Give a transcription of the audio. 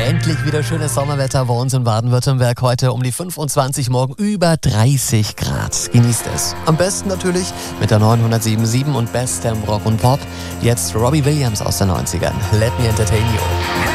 Endlich wieder schönes Sommerwetter bei uns in Baden-Württemberg. Heute um die 25, morgen über 30 Grad. Genießt es. Am besten natürlich mit der 907.7 und bestem Rock und Pop. Jetzt Robbie Williams aus den 90ern. Let me entertain you.